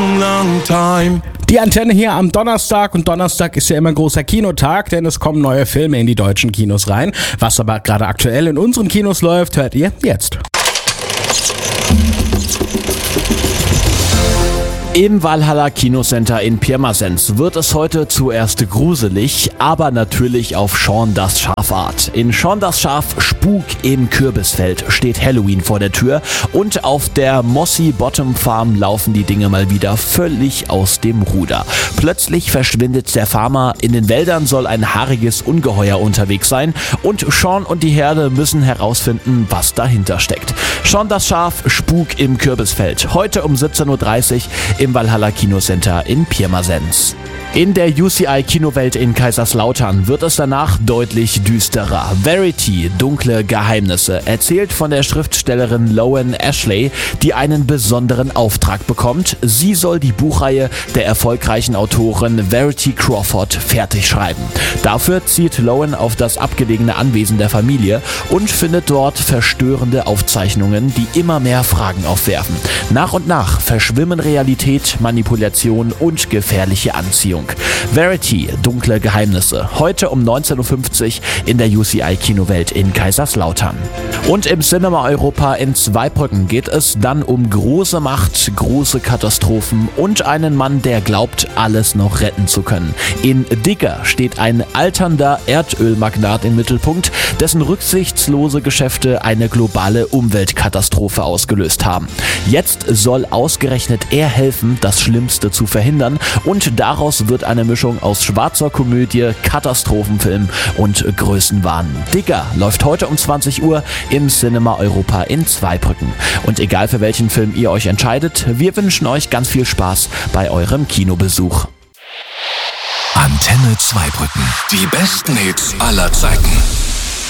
long, long time. Die Antenne hier am Donnerstag, und Donnerstag ist ja immer ein großer Kinotag, denn es kommen neue Filme in die deutschen Kinos rein. Was aber gerade aktuell in unseren Kinos läuft, hört ihr jetzt. Im Valhalla Kinocenter in Pirmasens wird es heute zuerst gruselig, aber natürlich auf Shaun das Schaf-Art. In Shaun das Schaf Spuk im Kürbisfeld steht Halloween vor der Tür und auf der Mossy Bottom Farm laufen die Dinge mal wieder völlig aus dem Ruder. Plötzlich verschwindet der Farmer, in den Wäldern soll ein haariges Ungeheuer unterwegs sein und Shaun und die Herde müssen herausfinden, was dahinter steckt. Shaun das Schaf Spuk im Kürbisfeld, heute um 17:30 Uhr im Valhalla Kinocenter in Pirmasens. In der UCI Kinowelt in Kaiserslautern wird es danach deutlich düsterer. Verity, dunkle Geheimnisse, erzählt von der Schriftstellerin Loan Ashley, die einen besonderen Auftrag bekommt. Sie soll die Buchreihe der erfolgreichen Autorin Verity Crawford fertig schreiben. Dafür zieht Loan auf das abgelegene Anwesen der Familie und findet dort verstörende Aufzeichnungen, die immer mehr Fragen aufwerfen. Nach und nach verschwimmen Realität, Manipulation und gefährliche Anziehung. Verity, dunkle Geheimnisse, heute um 19:50 Uhr in der UCI Kinowelt in Kaiserslautern. Und im Cinema Europa in Zweibrücken geht es dann um große Macht, große Katastrophen und einen Mann, der glaubt, alles noch retten zu können. In Digger steht ein alternder Erdölmagnat im Mittelpunkt, dessen rücksichtslose Geschäfte eine globale Umweltkatastrophe ausgelöst haben. Jetzt soll ausgerechnet er helfen, das Schlimmste zu verhindern, und daraus wird eine Mischung aus schwarzer Komödie, Katastrophenfilm und Größenwahn. Digger läuft heute um 20 Uhr im Cinema Europa in Zweibrücken. Und egal für welchen Film ihr euch entscheidet, wir wünschen euch ganz viel Spaß bei eurem Kinobesuch. Antenne Zweibrücken. Die besten Hits aller Zeiten.